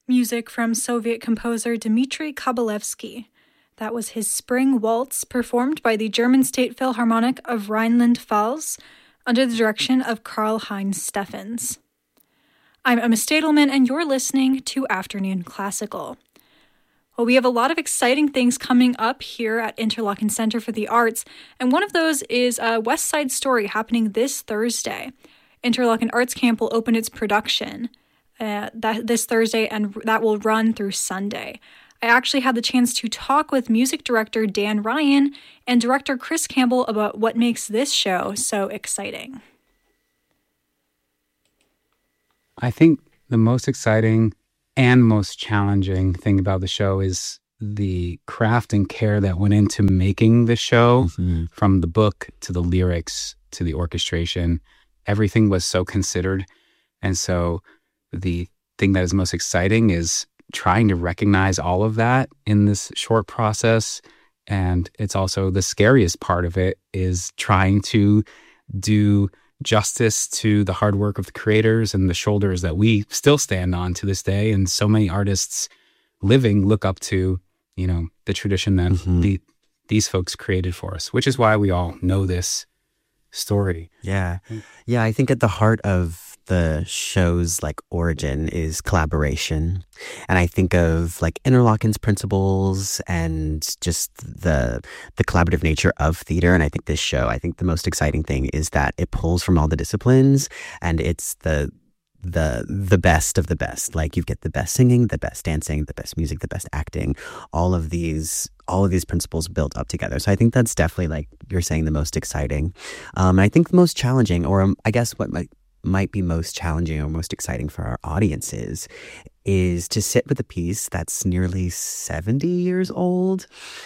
music from Soviet composer Dmitri Kabalevsky. That was his Spring Waltz, performed by the German State Philharmonic of Rhineland-Pfalz under the direction of Karl-Heinz Steffens. I'm Emma Stadelman, and you're listening to Afternoon Classical. Well, we have a lot of exciting things coming up here at Interlochen Center for the Arts, and one of those is a West Side Story happening this Thursday. Interlochen Arts Camp will open its production this Thursday, and that will run through Sunday. I actually had the chance to talk with music director Dan Ryan and director Chris Campbell about what makes this show so exciting. I think the most exciting and most challenging thing about the show is the craft and care that went into making the show, from the book to the lyrics to the orchestration. Everything was so considered. And so the thing that is most exciting is trying to recognize all of that in this short process. And it's also the scariest part of it is trying to do justice to the hard work of the creators and the shoulders that we still stand on to this day. And so many artists living look up to, the tradition that these folks created for us, which is why we all know this story. Yeah. I think at the heart of the show's origin is collaboration. And I think of Interlochen's principles and just the collaborative nature of theater. And I think this show, the most exciting thing is that it pulls from all the disciplines, and it's the best of the best. You get the best singing, the best dancing, the best music, the best acting, all of these principles built up together. So I think that's definitely, you're saying, the most exciting. I think the most challenging, or I guess what might be most challenging or most exciting for our audiences, is to sit with a piece that's nearly 70 years old,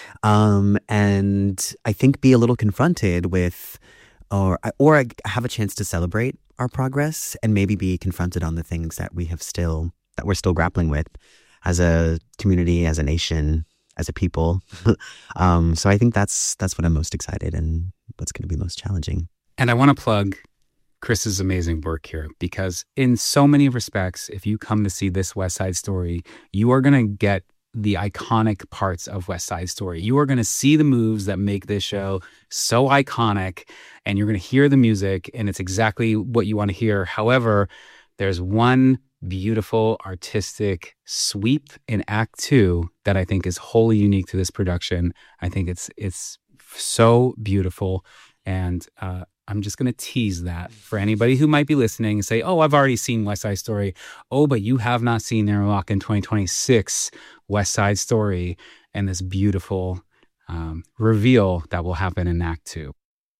and I think be a little confronted with, or have a chance to celebrate our progress, and maybe be confronted on the things that we're still grappling with as a community, as a nation, as a people. So I think that's what I'm most excited and what's going to be most challenging. And I want to plug Chris's amazing work here, because in so many respects, if you come to see this West Side Story, you are going to get the iconic parts of West Side Story. You are going to see the moves that make this show so iconic, and you're going to hear the music, and it's exactly what you want to hear. However, there's one beautiful artistic sweep in Act 2 that I think is wholly unique to this production. I think it's so beautiful, and I'm just going to tease that for anybody who might be listening and say, oh, I've already seen West Side Story. Oh, but you have not seen Interlochen 2026 West Side Story, and this beautiful reveal that will happen in Act 2.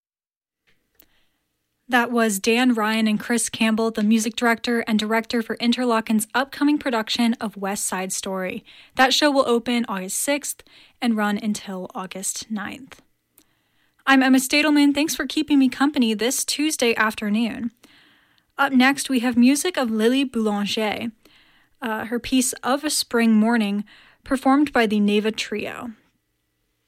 That was Dan Ryan and Chris Campbell, the music director and director for Interlochen's upcoming production of West Side Story. That show will open August 6th and run until August 9th. I'm Emma Stadelman. Thanks for keeping me company this Tuesday afternoon. Up next, we have music of Lily Boulanger, her piece Of a Spring Morning, performed by the Neva Trio.